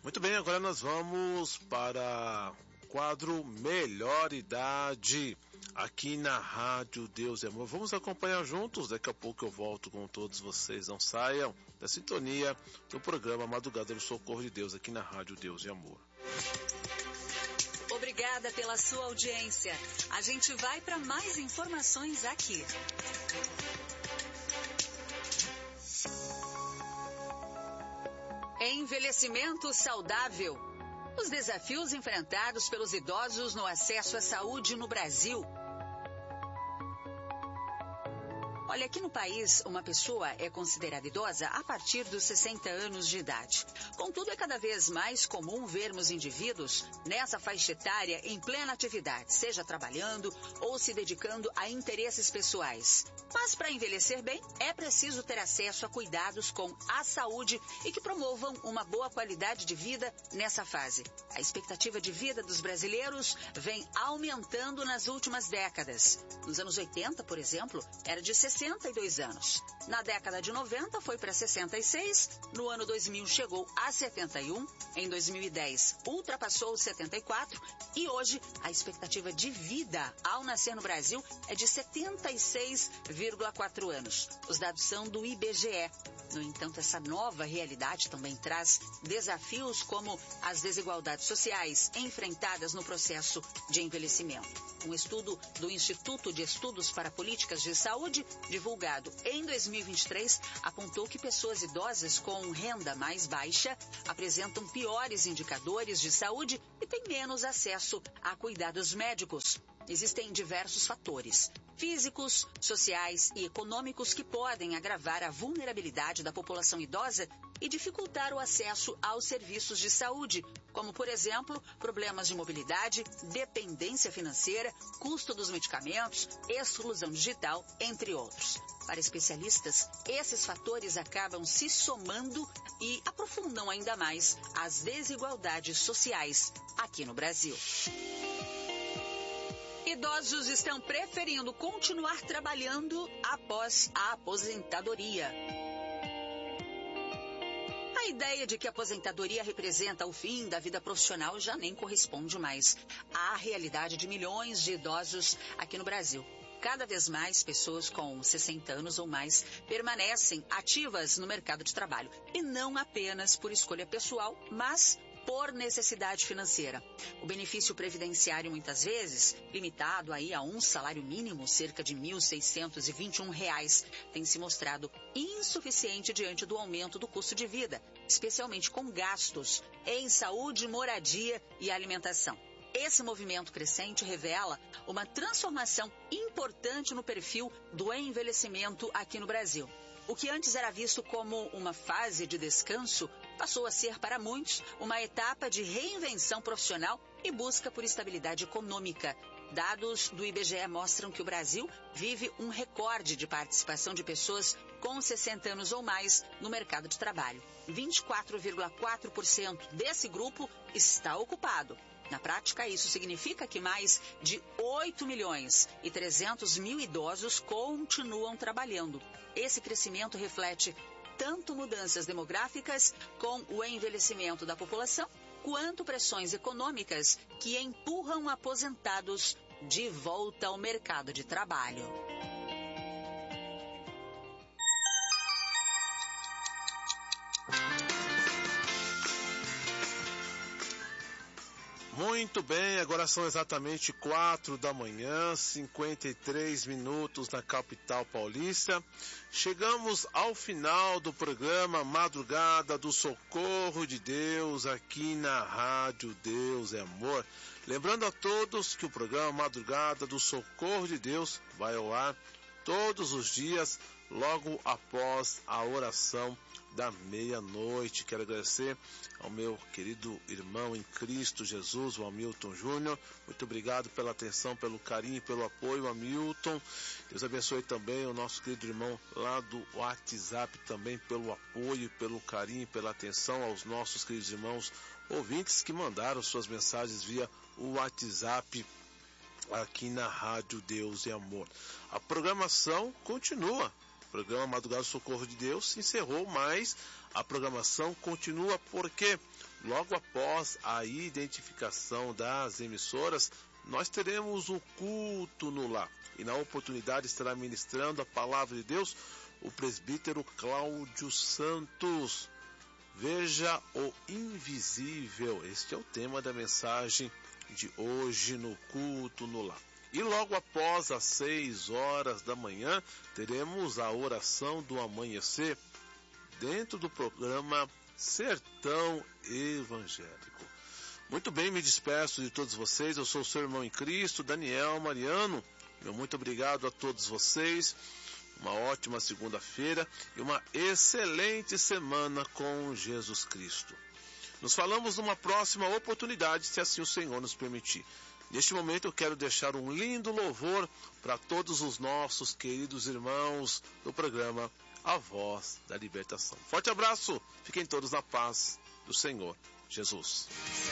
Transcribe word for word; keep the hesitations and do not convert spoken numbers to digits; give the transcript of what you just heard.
Muito bem, agora nós vamos para o quadro Melhor Idade, aqui na Rádio Deus e Amor. Vamos acompanhar juntos, daqui a pouco eu volto com todos vocês. Não saiam da sintonia do programa Madrugada do Socorro de Deus, aqui na Rádio Deus e Amor. Obrigada pela sua audiência. A gente vai para mais informações aqui. Envelhecimento saudável. Os desafios enfrentados pelos idosos no acesso à saúde no Brasil. Olha, aqui no país, uma pessoa é considerada idosa a partir dos sessenta anos de idade. Contudo, é cada vez mais comum vermos indivíduos nessa faixa etária em plena atividade, seja trabalhando ou se dedicando a interesses pessoais. Mas para envelhecer bem, é preciso ter acesso a cuidados com a saúde e que promovam uma boa qualidade de vida nessa fase. A expectativa de vida dos brasileiros vem aumentando nas últimas décadas. Nos anos oitenta, por exemplo, era de sessenta e dois anos. Na década de noventa foi para sessenta e seis, no ano dois mil chegou a setenta e um, em dois mil e dez ultrapassou os setenta e quatro e hoje a expectativa de vida ao nascer no Brasil é de setenta e seis vírgula quatro anos. Os dados são do I B G E. No entanto, essa nova realidade também traz desafios como as desigualdades sociais enfrentadas no processo de envelhecimento. Um estudo do Instituto de Estudos para Políticas de Saúde, divulgado em dois mil e vinte e três, apontou que pessoas idosas com renda mais baixa apresentam piores indicadores de saúde e têm menos acesso a cuidados médicos. Existem diversos fatores físicos, sociais e econômicos que podem agravar a vulnerabilidade da população idosa e dificultar o acesso aos serviços de saúde, como, por exemplo, problemas de mobilidade, dependência financeira, custo dos medicamentos, exclusão digital, entre outros. Para especialistas, esses fatores acabam se somando e aprofundam ainda mais as desigualdades sociais aqui no Brasil. Idosos estão preferindo continuar trabalhando após a aposentadoria. A ideia de que a aposentadoria representa o fim da vida profissional já nem corresponde mais à realidade de milhões de idosos aqui no Brasil. Cada vez mais pessoas com sessenta anos ou mais permanecem ativas no mercado de trabalho. E não apenas por escolha pessoal, mas por necessidade financeira. O benefício previdenciário, muitas vezes, limitado aí a um salário mínimo, cerca de mil seiscentos e vinte e um reais, tem se mostrado insuficiente diante do aumento do custo de vida, especialmente com gastos em saúde, moradia e alimentação. Esse movimento crescente revela uma transformação importante no perfil do envelhecimento aqui no Brasil. O que antes era visto como uma fase de descanso passou a ser, para muitos, uma etapa de reinvenção profissional e busca por estabilidade econômica. Dados do I B G E mostram que o Brasil vive um recorde de participação de pessoas com sessenta anos ou mais no mercado de trabalho. vinte e quatro vírgula quatro por cento desse grupo está ocupado. Na prática, isso significa que mais de oito milhões e trezentos mil idosos continuam trabalhando. Esse crescimento reflete tanto mudanças demográficas com o envelhecimento da população, quanto pressões econômicas que empurram aposentados de volta ao mercado de trabalho. Muito bem, agora são exatamente quatro da manhã, cinquenta e três minutos na capital paulista. Chegamos ao final do programa Madrugada do Socorro de Deus, aqui na Rádio Deus é Amor. Lembrando a todos que o programa Madrugada do Socorro de Deus vai ao ar todos os dias, logo após a oração da meia-noite. Quero agradecer ao meu querido irmão em Cristo Jesus, o Hamilton Júnior. Muito obrigado pela atenção, pelo carinho e pelo apoio, Hamilton. Deus abençoe também o nosso querido irmão lá do WhatsApp, também pelo apoio, pelo carinho, pela atenção aos nossos queridos irmãos ouvintes que mandaram suas mensagens via o WhatsApp aqui na Rádio Deus e Amor. A programação continua. O programa Madrugada do Socorro de Deus se encerrou, mas a programação continua porque logo após a identificação das emissoras, nós teremos o culto no lar. E na oportunidade estará ministrando a palavra de Deus o presbítero Cláudio Santos. Veja o invisível. Este é o tema da mensagem de hoje no culto no lar. E logo após as seis horas da manhã, teremos a oração do amanhecer dentro do programa Sertão Evangélico. Muito bem, me despeço de todos vocês. Eu sou o seu irmão em Cristo, Daniel Mariano. Meu muito obrigado a todos vocês. Uma ótima segunda-feira e uma excelente semana com Jesus Cristo. Nos falamos numa próxima oportunidade, se assim o Senhor nos permitir. Neste momento eu quero deixar um lindo louvor para todos os nossos queridos irmãos do programa A Voz da Libertação. Forte abraço, fiquem todos na paz do Senhor Jesus.